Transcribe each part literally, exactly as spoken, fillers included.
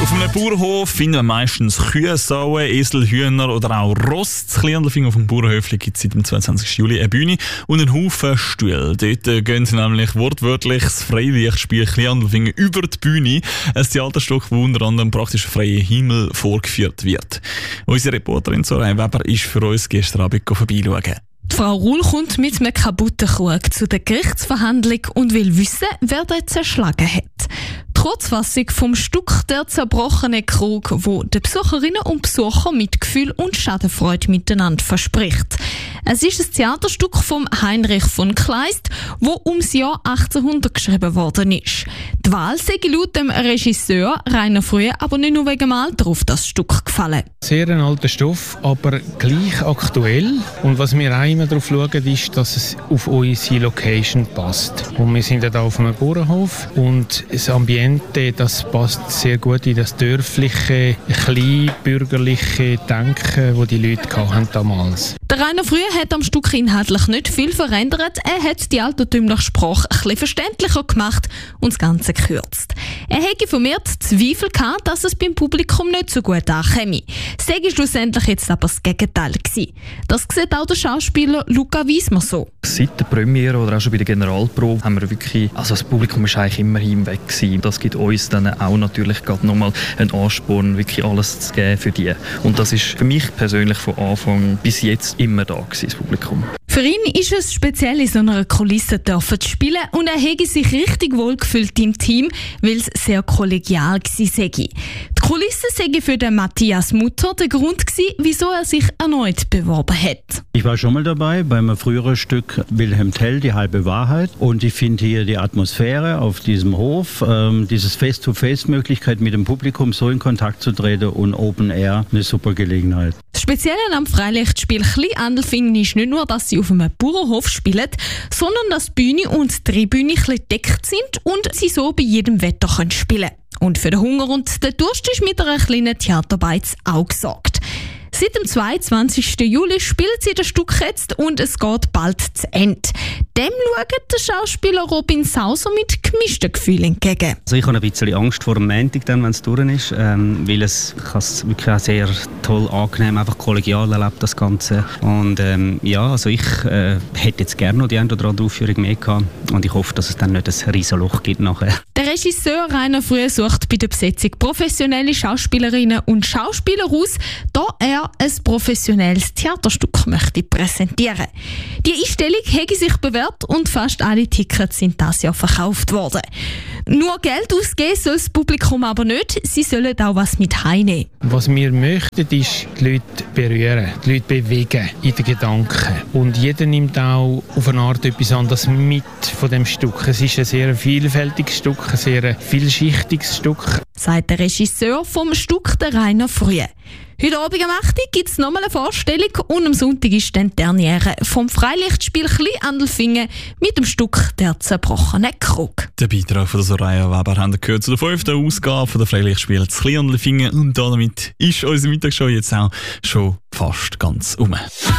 Auf einem Bauernhof finden wir meistens Kühe, Sauen, Esel, Hühner oder auch Ross. In Kliandelfingen auf dem Bauernhöfli gibt es seit dem zweiundzwanzigsten Juli eine Bühne und einen Haufen Stühle. Dort gehen sie nämlich wortwörtlich das Freilichtspiel Kliandelfingen über die Bühne. Ein Theaterstück, wo unter anderem praktisch ein freier Himmel vorgeführt wird. Unsere Reporterin Soraya Weber ist für uns gestern Abend vorbeischauen. Die Frau Ruhl kommt mit einem kaputten Krug zu der Gerichtsverhandlung und will wissen, wer den zerschlagen hat. Die Kurzfassung vom Stück «Der zerbrochene Krug», wo den Besucherinnen und Besuchern Mitgefühl und Schadenfreude miteinander verspricht. Es ist ein Theaterstück von Heinrich von Kleist, wo ums Jahr achtzehnhundert geschrieben worden ist. Die Wahl sei laut dem Regisseur Rainer Frühe aber nicht nur wegen dem Alter auf das Stück gefallen. Sehr ein alter Stoff, aber gleich aktuell. Und was wir auch immer darauf schauen, ist, dass es auf unsere Location passt. Und wir sind ja hier auf einem Bauernhof und das Ambiente, das passt sehr gut in das dörfliche, kleinbürgerliche Denken, das die Leute hatten damals. Der Rainer Frühe hat am Stück inhaltlich nicht viel verändert. Er hat die altertümliche Sprache ein bisschen verständlicher gemacht und das Ganze gekürzt. Er hätte vermehrt Zweifel gehabt, dass es beim Publikum nicht so gut ankäme. Es sei schlussendlich jetzt aber das Gegenteil gewesen. Das sieht auch der Schauspieler Luca Wiesmer so. Seit der Premiere oder auch schon bei der Generalprobe haben wir wirklich, also das Publikum ist eigentlich immer hinweg gewesen. Das gibt uns dann auch natürlich gerade nochmal einen Ansporn, wirklich alles zu geben für die. Und das ist für mich persönlich von Anfang bis jetzt immer da gewesen, das Publikum. Für ihn ist es speziell, in so einer Kulisse dürfen zu spielen und er hätte sich richtig wohl gefühlt im Team, weil es sehr kollegial war. Die Kulisse sei für den Matthias Mutter der Grund gewesen, wieso er sich erneut beworben hat. Ich war schon mal dabei beim früheren Stück Wilhelm Tell, die halbe Wahrheit. Und ich finde hier die Atmosphäre auf diesem Hof, ähm, dieses Face-to-Face-Möglichkeit mit dem Publikum so in Kontakt zu treten und Open Air, eine super Gelegenheit. Das Spezielle am Freilichtspiel Kliandelfingen ist nicht nur, dass sie auf einem Bauernhof spielen, sondern dass die Bühne und die Tribüne gedeckt sind und sie so bei jedem Wetter spielen können. Und für den Hunger und den Durst ist mit einer kleinen Theaterbeiz auch gesorgt. Seit dem zweiundzwanzigsten Juli spielt sie das Stück jetzt und es geht bald zu Ende. Dem schaut der Schauspieler Robin Sauser mit gemischten Gefühlen entgegen. Also ich habe ein bisschen Angst vor dem Montag, dann, wenn es durch ist, ähm, weil es, ich habe es wirklich auch sehr toll, angenehm, einfach kollegial erlebt, das Ganze. Und ähm, ja, also ich äh, hätte jetzt gerne noch die eine oder andere Aufführung mehr gehabt und ich hoffe, dass es dann nicht ein riesen Loch gibt nachher. Der Regisseur Rainer Frühe sucht bei der Besetzung professionelle Schauspielerinnen und Schauspieler aus, da er ein professionelles Theaterstück möchte präsentieren. Die Einstellung hätte sich bewährt und fast alle Tickets sind dieses Jahr verkauft worden. Nur Geld ausgeben soll das Publikum aber nicht, sie sollen auch was mit heimnehmen. Was wir möchten, ist die Leute berühren, die Leute bewegen in den Gedanken. Und jeder nimmt auch auf eine Art etwas anderes mit von dem Stück. Es ist ein sehr vielfältiges Stück, ein sehr vielschichtiges Stück. Sagt der Regisseur vom Stück, der Rainer Frühe. Heute Abend am acht Uhr gibt es nochmal eine Vorstellung und am Sonntag ist dann die Derniere vom Freilichtspiel Kliandelfingen mit dem Stück «Der zerbrochene Krug». Der Beitrag von der Soraya Weber haben wir gehört zu der fünften Ausgabe von der Freilichtspiel Kliandelfingen und damit ist unsere Mittagsshow jetzt auch schon fast ganz um.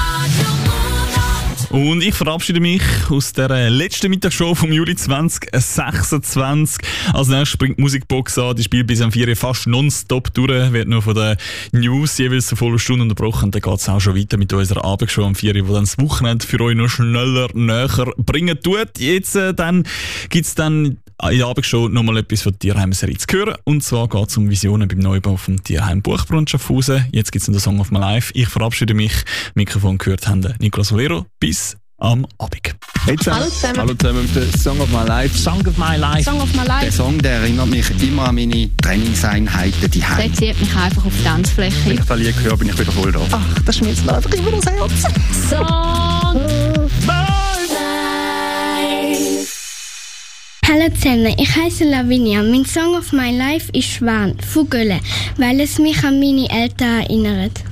Und ich verabschiede mich aus der letzten Mittagsshow vom Juli zwanzig sechsundzwanzig. Als nächstes springt die Musikbox an, die spielt bis am vier Uhr fast nonstop durch, wird noch von den News jeweils eine volle Stunde unterbrochen. Dann geht es auch schon weiter mit unserer Abendshow am vier Uhr, die dann das Wochenende für euch noch schneller näher bringen tut. Jetzt äh, dann gibt es dann in der Abendshow nochmal etwas von der Tierheim-Serie zu hören. Und zwar geht es um Visionen beim Neubau vom Tierheim Buchbrunnen Schaffhausen. Jetzt gibt es den Song of My Life. Ich verabschiede mich. Mikrofon gehört haben Nicolas Valero. Bis am Abend. Hey zusammen. Hallo zusammen. Hallo zusammen mit der Song of My Life. Song of My Life. Song of My Life. Der Song, der erinnert mich immer an meine Trainingseinheiten die Heim. Der zieht mich einfach auf die Tanzfläche. Wenn ich das Lied höre, bin ich wieder voll da. Ach, das schmilzt mir einfach immer das Herz. Song of My Life. Hallo zusammen, ich heiße Lavinia. Mein Song of My Life ist «Schwan» von Gölle, weil es mich an meine Eltern erinnert.